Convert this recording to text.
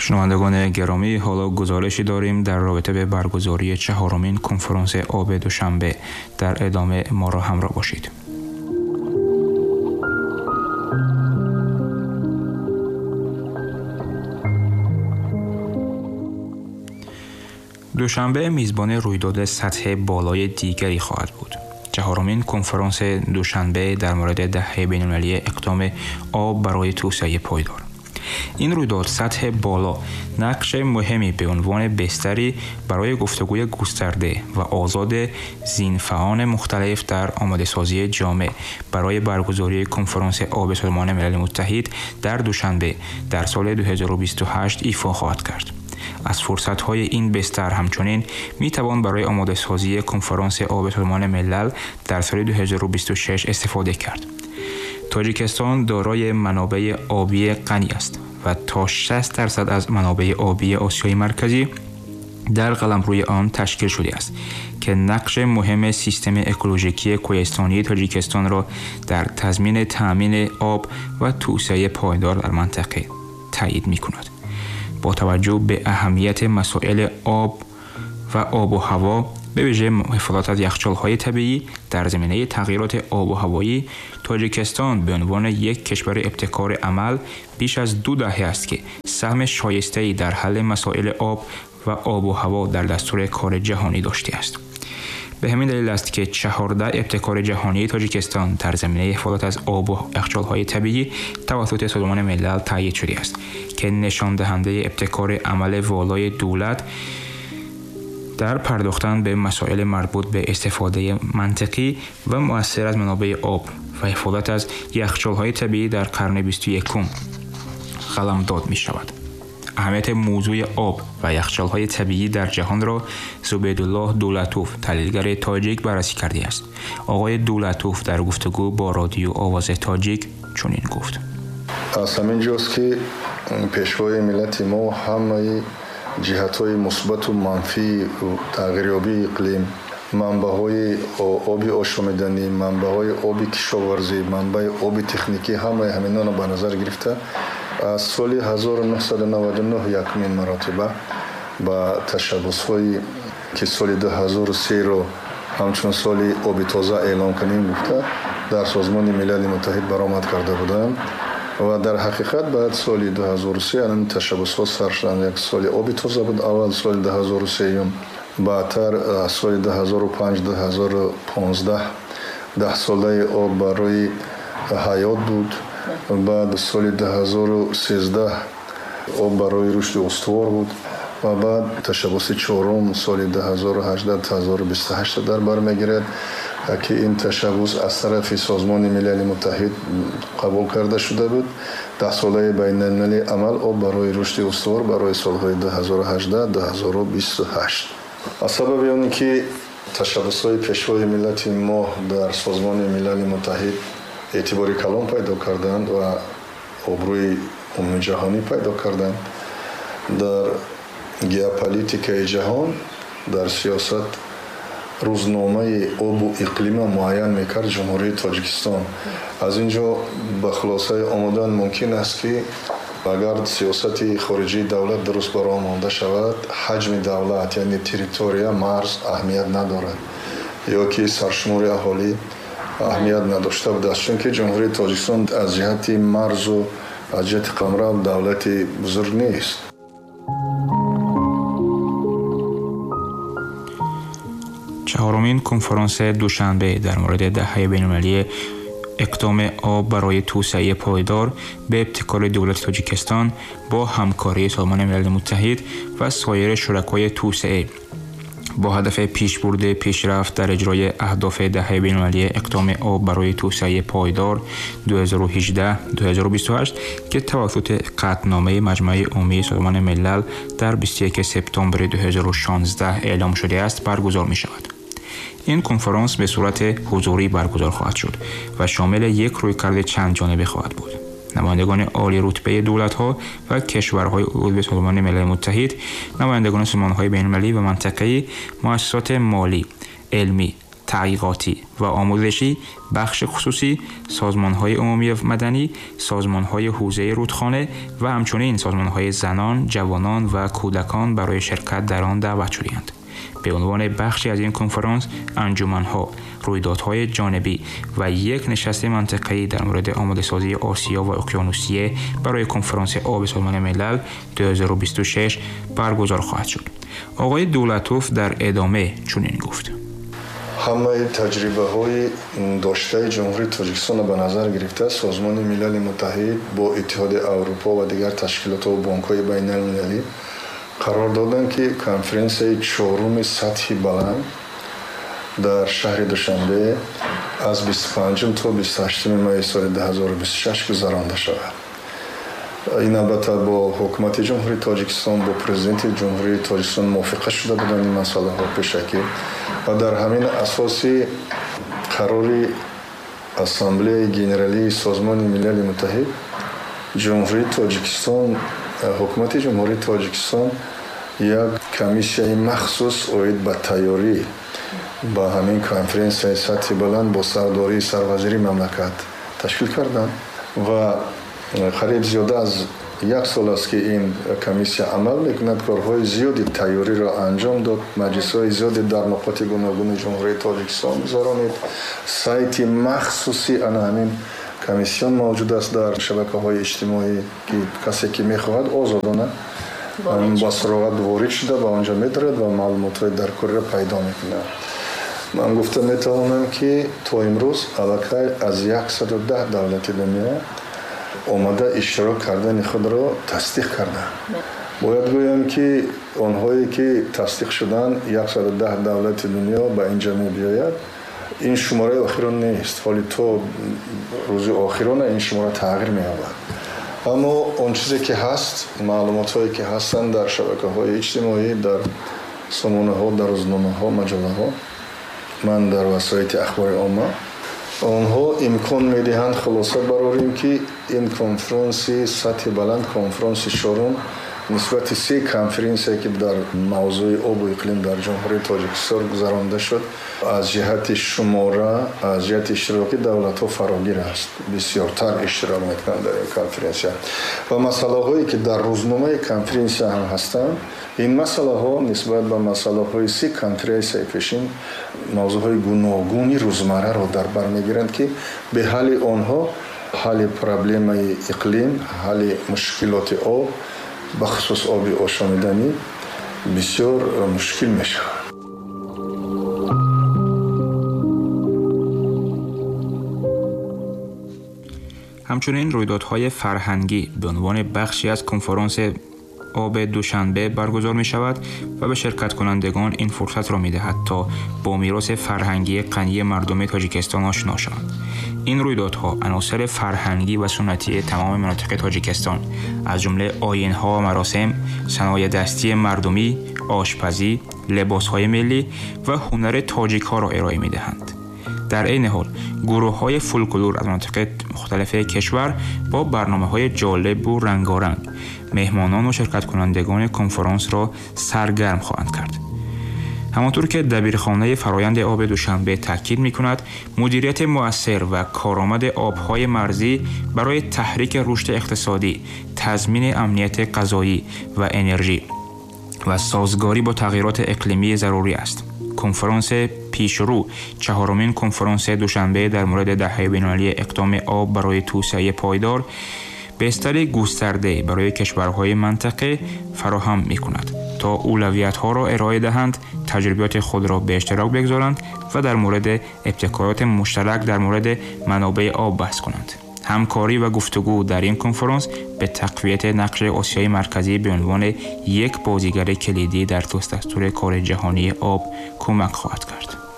شنوندگان گرامی، حالا گزارشی داریم در رابطه به برگزاری چهارمین کنفرانس آب دوشنبه. در ادامه ما را همراه باشید. دوشنبه میزبان رویداد سطح بالای دیگری خواهد بود. چهارمین کنفرانس دوشنبه در مورد دهه بین‌المللی اقدام آب برای توسعه پایدار. این رویداد سطح بالا نقش مهمی به عنوان بستری برای گفتگوی گسترده و آزاد زینفعان مختلف در آماده‌سازی جامع برای برگزاری کنفرانس آب سازمان ملل متحد در دوشنبه در سال 2028 ایفا خواهد کرد. از فرصت‌های این بستر همچنین می‌توان برای آماده‌سازی کنفرانس آب سازمان ملل در سال 2026 استفاده کرد. تاجیکستان دارای منابع آبی غنی است و تا 60% از منابع آبی آسیای مرکزی در قلمروی آن تشکیل شده است که نقش مهم سیستم اکولوژیکی کوهستانی تاجیکستان را در تضمین تأمین آب و توسعه پایدار در منطقه تایید می‌کند. با توجه به اهمیت مسائل آب و آب و هوا، به ویژه حفاظت از یخچال‌های طبیعی در زمینه تغییرات آب و هوایی، تاجیکستان به عنوان یک کشور ابتکار عمل بیش از 2 دهه است که سهم شایسته‌ای در حل مسائل آب و آب و هوا در دستور کار جهانی داشته است. به همین دلیل است که 14 ابتکار جهانی تاجیکستان در زمینه حفاظت از آب و یخچال‌های طبیعی توسط سازمان ملل تایید شده است که نشان دهنده ابتکار عمل والای دولت در پرداختن به مسائل مربوط به استفاده منطقی و مؤثر از منابع آب و حفاظت از یخچال‌های طبیعی در قرن 21 قلمداد می‌شود. اهمیت موضوع آب و یخچال‌های طبیعی در جهان را زبیدالله دولتوف، تحلیلگر تاجیک، بررسی کرده است. آقای دولتوف در گفتگو با رادیو آواز تاجیک چنین گفت: از همین جاست که پیشوای ملت ما همه جهت‌های مثبت و منفی تغییریابی اقلیم، منبع‌های آبی آشامیدنی، منبع‌های آبی کشاورزی، منبع آبی تکنیکی، همه همینا را به نظر گرفته از سال 1999 یکمین مراتبه با تشبس‌هایی که سال 2003 رو همچون سال آب تازه اعلام کنیم گفته در سازمان ملل متحد برآمد کرده بودند و در حقیقت بعد سال 2003 این تشبس‌ها سر شدند. یک سال آب تازه بود اول، سال 2003 بعدتر سال 2005 2015 10 ساله آب برای حیات بود. بعد سال 2013 آب برای رشد استوار بود و بعد تشبس چهارم سال 2018 تا 2028 در بر میگیرد که این تشبس از طرف سازمان ملل متحد قبول کرده شده بود. 10 ساله بین المللی عمل آب برای رشد استوار برای سالهای 2018 2028. از سبب اون که تشبس‌های پیشوای ملت ما در سازمان ملل متحد اعتباری کلان پیدا کردند و آبروی عمومی جهانی پیدا کردند در ژئوپلیتیک جهان، در سیاست روزنامه آب و اقلیم معین میکرد جمهوری تاجیکستان. از اینجا به خلاصه آمدن ممکن است که اگر سیاست خارجی دولت درست برآورده شود، حجم دولت یعنی تریتوریا، مرز اهمیت ندارد یا که سرشمار اهالی اهمیت نداشته بود، چون که جمهوری تاجیکستان از جهت مرز و از جهت قمرا دولت بزرگ نیست. چهارمین کنفرانس دوشنبه در مورد دهه بین‌المللی اقدام آب برای توسعه پایدار به ابتکار دولت تاجیکستان با همکاری سازمان ملل متحد و سایر شرکای توسعه با هدف پیشبرد پیشرفت در اجرای اهداف دهه بین‌المللی اقدام آب برای توسعه پایدار 2018-2028 که توسط قطعنامه مجمع عمومی سازمان ملل در 21 سپتامبر 2016 اعلام شده است برگزار می شود. این کنفرانس به صورت حضوری برگزار خواهد شد و شامل یک رویکرد چند جانبه خواهد بود. نمایندگان عالی رتبه دولت‌ها و کشورهای عضو سازمان ملل متحد، نمایندگان سازمان‌های بین‌المللی و منطقه‌ای، مؤسسات مالی، علمی، تحقیقاتی و آموزشی، بخش خصوصی، سازمان‌های عمومی و مدنی، سازمان‌های حوزه رودخانه و همچنین سازمان‌های زنان، جوانان و کودکان برای شرکت در آن دعوت شدند. به عنوان بخشی از این کنفرانس، انجمن‌ها، رویدادهای جانبی و یک نشست منطقه‌ای در مورد آماده‌سازی آسیا و اقیانوسیه برای کنفرانس آب سازمان ملل 2026 برگزار خواهد شد. آقای دولتوف در ادامه چنین گفت: همه تجربه‌های داشته جمهوری تاجیکستان به نظر گرفته سازمان ملل متحد با اتحاد اروپا و دیگر تشکیلات و بانک‌های بین‌المللی قرار دادند که کنفرانس چهارم سطح بلند در شهر دوشنبه از 25 تا 28 می سال 2026 گذرانده شود. این البته با حکومت جمهوری تاجیکستان با پرزیدنت جمهوری تاجیکستان موافقه شده بودند این مسئله ها پیشکی و در همین اساسی قراری اسامبله گنرالی سازمان ملل متحد جمهوری تاجیکستان حکومت جمهوری تاجیکستان یک کمیسیون مخصوص اوید به تیاری با همین کنفرانس سطح بلند با سرداری سروزیری مملکت تشکیل کردند و قریب زیاده از یک سال است که این کمیسیون عمل میکند. کارهای زیادی تیاری را انجام داد، مجلس‌های زیادی در نقاط گوناگون جمهوری تاجیکستان گذرانید. سایت مخصوصی آن همین کمیسیون موجود است در شبکه‌های اجتماعی که کسی که می‌خواهد آزادانه با سراغت وارد شده به آنجا می‌درد و معلومات‌های در کره پیدا می‌کند. من گفته می‌توانم که تا امروز علاقه از 110 دولت دنیا آمده اشتراک کردن خود را تصدیق کردند. باید گویم که آنهایی که تصدیق شدن 110 دولت دنیا به اینجا می‌بیاید. این شماره آخران نیست، ولی تا روز آخران این شماره تغییر می‌یابد. اما اون چیزی که هست، معلومات‌هایی که هستن در شبکه‌های اجتماعی، در سامانه‌ها، در روزنامه‌ها، مجله‌ها، من در وسایل اخبار عامه، آنها امکان می‌دهند خلاصه برآوریم که این کنفرانس سطح بلند، کنفرانس چهارم نسبت 3 کنفرانسی که در موضوع آب و اقلیم در جمهوری تاجیکستان گذرانده شد از جهت شماره، از جهت اشتراکی دولت‌ها فراگیر است. بسیارتر اشتراک می‌کنند در این کنفرانس و مسائلی که در روزنامه کنفرانس هم هستند. این مسائل‌ها نسبت به مسائل‌های 3 کنفرانس پیشین موضوع‌های گوناگونی روزمره را در بر می‌گیرند که به حل آنها، حل پرابلم اقلیم، حل مشکلات آب بخصوص آب آشامیدنی بسیار مشکل می‌شود. همچنین رویدادهای فرهنگی به عنوان بخشی از کنفرانس آب دوشنبه برگزار می شود و به شرکت کنندگان این فرصت را می دهد تا با میراث فرهنگی غنی مردم تاجیکستان آشنا شوند. این رویدادها عناصر فرهنگی و سنتی تمام مناطق تاجیکستان از جمله آیین‌ها و مراسم، صنایع دستی مردمی، آشپزی، لباس‌های ملی و هنر تاجیک‌ها را ارائه می دهند. در این حال گروه‌های فولکلور از مناطق مختلف کشور با برنامه‌های جالب و رنگارنگ مهمانان و شرکت کنندگان کنفرانس را سرگرم خواهند کرد. همانطور که دبیرخانه فرایند آب دوشنبه تاکید می‌کند، مدیریت مؤثر و کارآمد آب‌های مرزی برای تحریک رشد اقتصادی، تضمین امنیت غذایی و انرژی و سازگاری با تغییرات اقلیمی ضروری است. کنفرانس پیشرو، 4مین کنفرانس دوشنبه در مورد دهه بین‌المللی اقدام آب برای توسعه پایدار، بستر گسترده برای کشورهای منطقه فراهم می‌کند تا اولویت‌ها را ارائه دهند، تجربیات خود را به اشتراک بگذارند و در مورد ابتکارات مشترک در مورد منابع آب بحث کنند. همکاری و گفتگو در این کنفرانس به تقویت نقش آسیای مرکزی به عنوان یک بازیگر کلیدی در دستور کار جهانی آب کمک خواهد کرد.